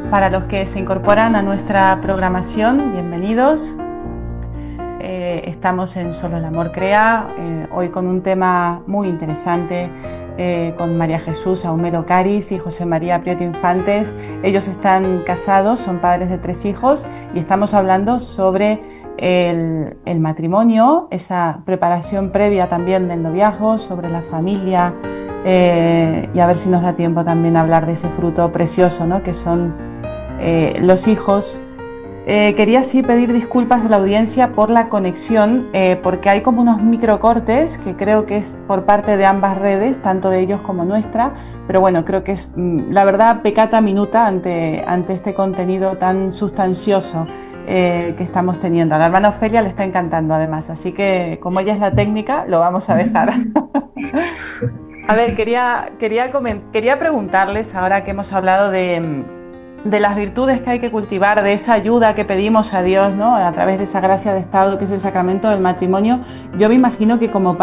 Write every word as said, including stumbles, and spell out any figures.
Para los que se incorporan a nuestra programación, bienvenidos. Eh, estamos en Solo el Amor Crea, eh, hoy con un tema muy interesante, eh, con María Jesús Ahumero Caris y José María Prieto Infantes. Ellos están casados, son padres de tres hijos y estamos hablando sobre el, el matrimonio, esa preparación previa también del noviazgo, sobre la familia, eh, y a ver si nos da tiempo también a hablar de ese fruto precioso, ¿no?, que son Eh, los hijos. Eh, quería sí pedir disculpas a la audiencia por la conexión, eh, porque hay como unos microcortes que creo que es por parte de ambas redes, tanto de ellos como nuestra, pero bueno, creo que es la verdad peccata minuta ante, ante este contenido tan sustancioso eh, que estamos teniendo. A la hermana Ofelia le está encantando además, así que como ella es la técnica, lo vamos a dejar. A ver, quería, quería, quería preguntarles, ahora que hemos hablado de... de las virtudes que hay que cultivar, de esa ayuda que pedimos a Dios, ¿no?, a través de esa gracia de estado que es el sacramento del matrimonio. Yo me imagino que como